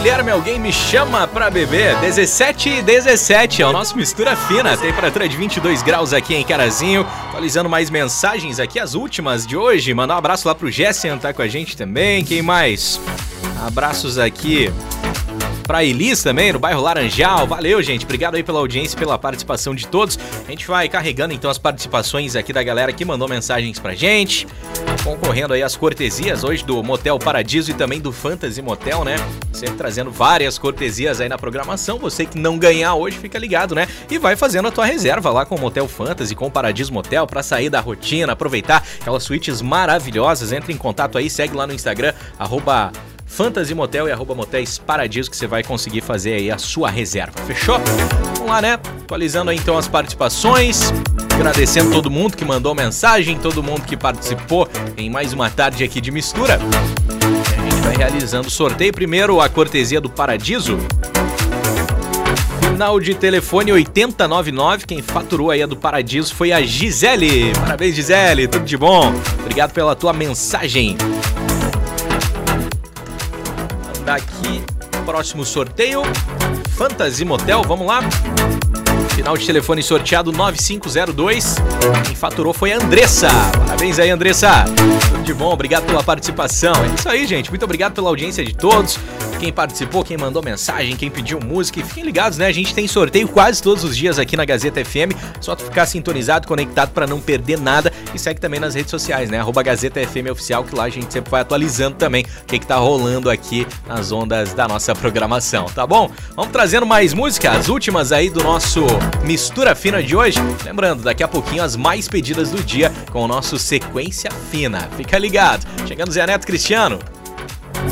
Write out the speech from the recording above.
Guilherme, alguém me chama pra beber. 17h17, é o nosso Mistura Fina. Temperatura de 22 graus aqui em Carazinho. Atualizando mais mensagens aqui, as últimas de hoje. Mandar um abraço lá pro Jessen, tá com a gente também. Quem mais? Abraços aqui pra Elis também, no bairro Laranjal. Valeu, gente. Obrigado aí pela audiência e pela participação de todos. A gente vai carregando então as participações aqui da galera que mandou mensagens pra gente. Concorrendo aí às cortesias hoje do Motel Paradiso e também do Fantasy Motel, né? Sempre trazendo várias cortesias aí na programação. Você que não ganhar hoje, fica ligado, né? E vai fazendo a tua reserva lá com o Motel Fantasy, com o Paradiso Motel, pra sair da rotina, aproveitar aquelas suítes maravilhosas. Entre em contato aí, segue lá no Instagram, @Fantasy Motel e @Motéis Paradiso, que você vai conseguir fazer aí a sua reserva, fechou? Vamos lá, né? Atualizando aí então as participações, agradecendo todo mundo que mandou mensagem, todo mundo que participou em mais uma tarde aqui de mistura. A gente vai realizando o sorteio. Primeiro a cortesia do Paradiso, final de telefone 8099, quem faturou aí a do Paradiso foi a Gisele. Parabéns, Gisele, tudo de bom, obrigado pela tua mensagem. Daqui, próximo sorteio, Fantasy Motel, vamos lá. Final de telefone sorteado 9502. Quem faturou foi a Andressa. Parabéns aí, Andressa. Tudo de bom, obrigado pela participação. É isso aí, gente. Muito obrigado pela audiência de todos. Quem participou, quem mandou mensagem, quem pediu música. E fiquem ligados, né? A gente tem sorteio quase todos os dias aqui na Gazeta FM. Só tu ficar sintonizado, conectado para não perder nada. E segue também nas redes sociais, né? @Gazeta FM Oficial, que lá a gente sempre vai atualizando também o que tá rolando aqui nas ondas da nossa programação, tá bom? Vamos trazendo mais música, as últimas aí do nosso Mistura Fina de hoje. Lembrando, daqui a pouquinho as mais pedidas do dia com o nosso Sequência Fina. Fica ligado. Chegando Zé Neto Cristiano.